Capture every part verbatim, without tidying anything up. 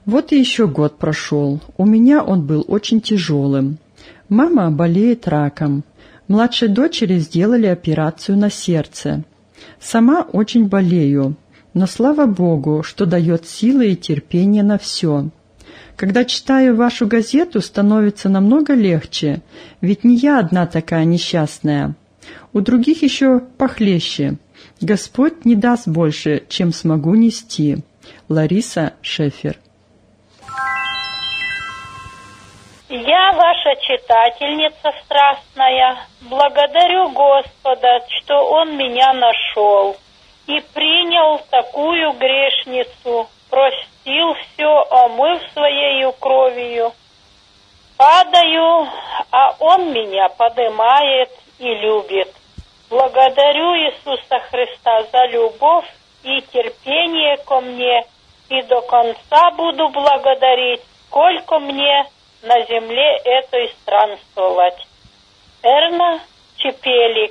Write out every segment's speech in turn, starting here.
Вот и еще год прошел. У меня он был очень тяжелым. Мама болеет раком. Младшей дочери сделали операцию на сердце. Сама очень болею, но слава Богу, что дает силы и терпение на все. Когда читаю вашу газету, становится намного легче, ведь не я одна такая несчастная. У других еще похлеще. Господь не даст больше, чем смогу нести. Лариса Шефер. Я, ваша читательница страстная, благодарю Господа, что Он меня нашел и принял такую грешницу, простил все, омыв Своею кровью. Падаю, а Он меня подымает и любит. Благодарю Иисуса Христа за любовь и терпение ко мне, и до конца буду благодарить, сколько мне на земле этой странствовать. Эрна Чепелик.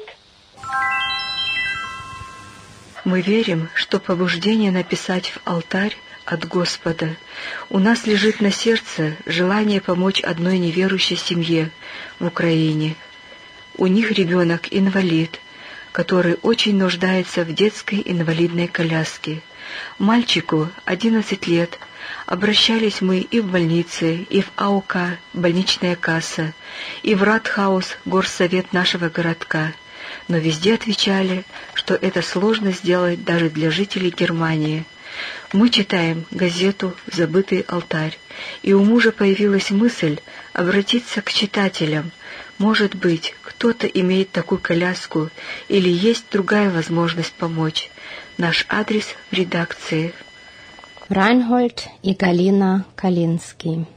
Мы верим, что побуждение написать в алтарь от Господа. У нас лежит на сердце желание помочь одной неверующей семье в Украине. У них ребенок инвалид, который очень нуждается в детской инвалидной коляске. Мальчику одиннадцать лет. Обращались мы и в больнице, и в АОК, больничная касса, и в Ратхаус, горсовет нашего городка. Но везде отвечали, что это сложно сделать даже для жителей Германии. Мы читаем газету «Забытый алтарь», и у мужа появилась мысль обратиться к читателям. Может быть, кто-то имеет такую коляску или есть другая возможность помочь. Наш адрес в редакции. Райнхольд и Галина Калинский.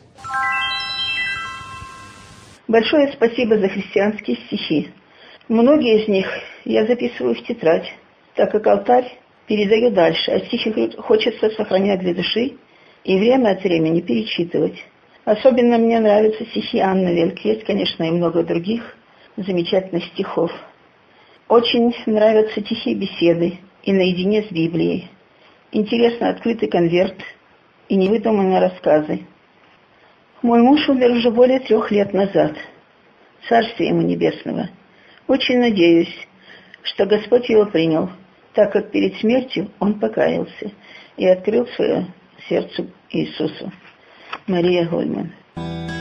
Большое спасибо за христианские стихи. Многие из них я записываю в тетрадь, так как алтарь передаю дальше, а стихи хочется сохранять для души и время от времени перечитывать. Особенно мне нравятся стихи Анны Вельк, есть, конечно, и много других замечательных стихов. Очень нравятся тихие беседы и наедине с Библией. Интересно открытый конверт и невыдуманные рассказы. Мой муж умер уже более трех лет назад. Царствие ему небесного. Очень надеюсь, что Господь его принял, так как перед смертью он покаялся и открыл свое сердце Иисусу. Мария Гольман.